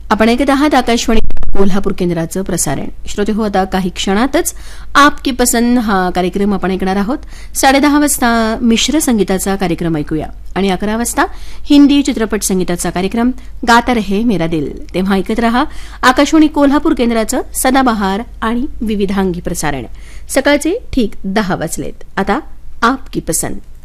आपण ऐकत आहात आकाशवाणी कोल्हापूर केंद्राचं प्रसारण. श्रोते हो, आता काही क्षणातच आप की पसंद हा कार्यक्रम आपण ऐकणार आहोत. 10:30 वाजता मिश्र संगीताचा कार्यक्रम ऐकूया आणि 11 वाजता हिंदी चित्रपट संगीताचा कार्यक्रम गाता रहे मेरा दिल. तेव्हा ऐकत रहा आकाशवाणी कोल्हापूर केंद्राचं सदाबहार आणि विविधांगी प्रसारण. सकाळचे ठीक 10 वाजलेत. आता आप की पसंद.